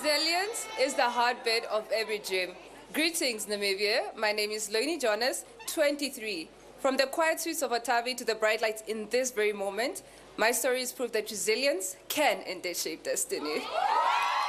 Resilience is the heartbeat of every dream. Greetings, Namibia. My name is Loini Jonas, 23. From the quiet streets of Otavi to the bright lights in this very moment, my story is proof that resilience can indeed shape destiny.